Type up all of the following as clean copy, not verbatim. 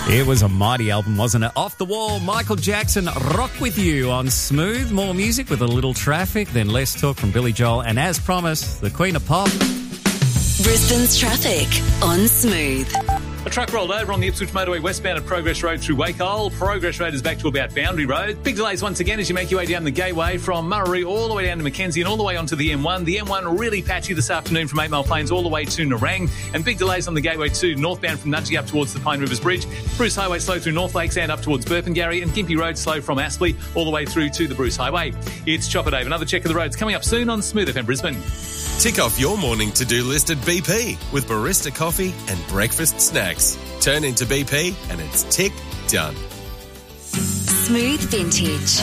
It was a mighty album, wasn't it? Off the Wall, Michael Jackson, Rock With You on Smooth. More music with a little traffic, then less talk from Billy Joel. And as promised, the Queen of Pop. Brisbane's traffic on Smooth. A truck rolled over on the Ipswich Motorway westbound at Progress Road through Wakehole. Progress Road is back to about Boundary Road. Big delays once again as you make your way down the Gateway from Murray all the way down to Mackenzie and all the way onto the M1. The M1 really patchy this afternoon from 8 Mile Plains all the way to Nerang. And big delays on the Gateway too, northbound from Nudgee up towards the Pine Rivers Bridge. Bruce Highway slow through North Lakes and up towards Burpengary. And Gympie Road slow from Aspley all the way through to the Bruce Highway. It's Chopper Dave. Another check of the roads coming up soon on Smooth FM Brisbane. Tick off your morning to-do list at BP with barista coffee and breakfast snacks. Turn into BP and it's tick done. Smooth Vintage.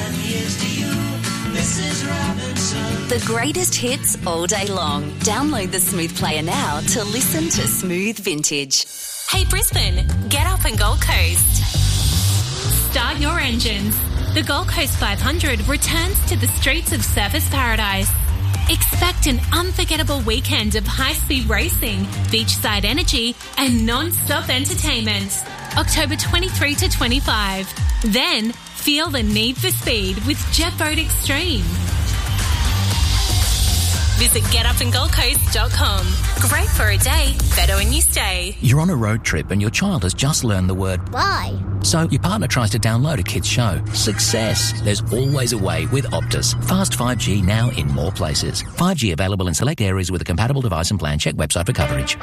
The greatest hits all day long. Download the Smooth player now to listen to Smooth Vintage. Hey Brisbane, get up and Gold Coast. Start your engines. The Gold Coast 500 returns to the streets of Surfers Paradise. Expect an unforgettable weekend of high-speed racing, beachside energy and non-stop entertainment. October 23 to 25. Then, feel the need for speed with Jet Boat Extreme. Visit getupandgoldcoast.com. Great for a day, better when you stay. You're on a road trip and your child has just learned the word bye. So your partner tries to download a kid's show. Success. There's always a way with Optus. Fast 5G now in more places. 5G available in select areas with a compatible device and plan. Check website for coverage.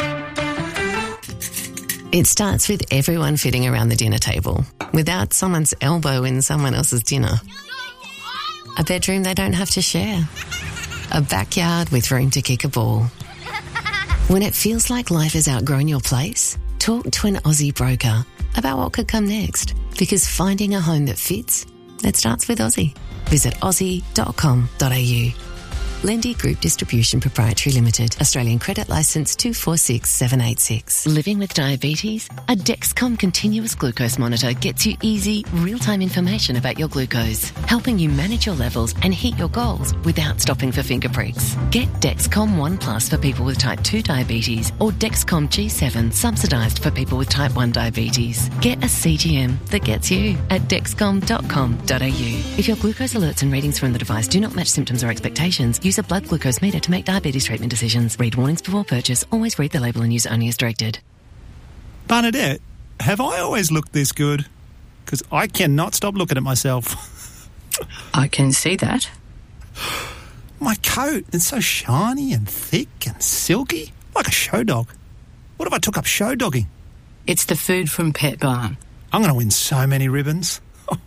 It starts with everyone fitting around the dinner table without someone's elbow in someone else's dinner. A bedroom they don't have to share. A backyard with room to kick a ball. When it feels like life has outgrown your place, talk to an Aussie broker about what could come next. Because finding a home that fits, it starts with Aussie. Visit aussie.com.au. Lendy Group Distribution Proprietary Limited. Australian Credit Licence 246786. Living with diabetes? A Dexcom continuous glucose monitor gets you easy, real-time information about your glucose, helping you manage your levels and hit your goals without stopping for finger pricks. Get Dexcom One Plus for people with type 2 diabetes or Dexcom G7 subsidised for people with type 1 diabetes. Get a CGM that gets you at dexcom.com.au. If your glucose alerts and readings from the device do not match symptoms or expectations, use a blood glucose meter to make diabetes treatment decisions. Read warnings before purchase. Always read the label and use only as directed. Bernadette, have I always looked this good? Because I cannot stop looking at myself. I can see that. My coat, it's so shiny and thick and silky, like a show dog. What if I took up show dogging? It's the food from Pet Barn. I'm going to win so many ribbons.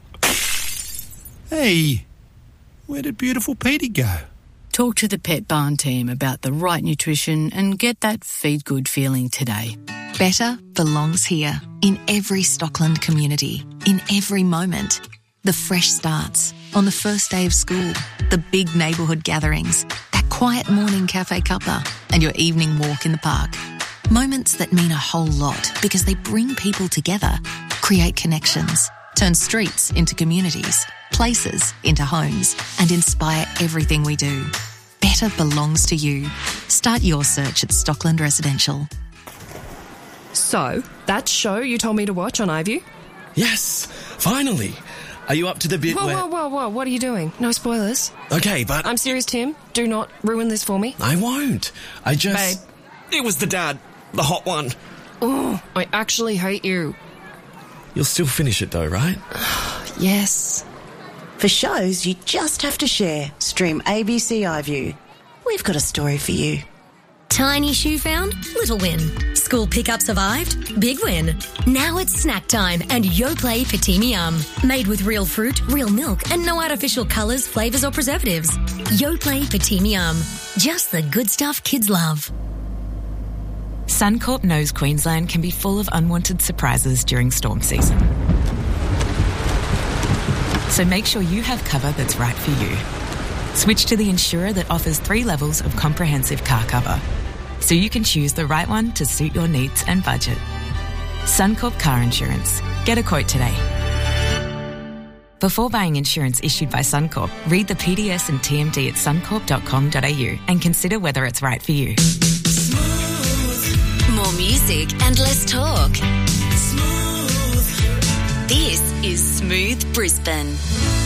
Hey, where did beautiful Petey go? Talk to the Pet Barn team about the right nutrition and get that feed good feeling today. Better belongs here, in every Stockland community, in every moment. The fresh starts, on the first day of school, the big neighbourhood gatherings, that quiet morning cafe cuppa, and your evening walk in the park. Moments that mean a whole lot because they bring people together, create connections, turn streets into communities, places into homes, and inspire everything we do. Better belongs to you. Start your search at Stockland Residential. So, that show you told me to watch on iView? Yes, finally. Are you up to the bit where... Whoa, what are you doing? No spoilers. Okay, but... I'm serious, Tim. Do not ruin this for me. I won't. I just... Babe. It was the dad. The hot one. Oh, I actually hate you. You'll still finish it though, right? Yes. For shows you just have to share, stream ABC iView. We've got a story for you. Tiny shoe found? Little win. School pickup survived? Big win. Now it's snack time and Yoplait Patimi Yum. Made with real fruit, real milk and no artificial colours, flavours or preservatives. Yoplait Patimi Yum. Just the good stuff kids love. Suncorp knows Queensland can be full of unwanted surprises during storm season. So make sure you have cover that's right for you. Switch to the insurer that offers 3 levels of comprehensive car cover, so you can choose the right one to suit your needs and budget. Suncorp Car Insurance. Get a quote today. Before buying insurance issued by Suncorp, read the PDS and TMD at suncorp.com.au and consider whether it's right for you. More music and less talk. Smooth This is Smooth Brisbane.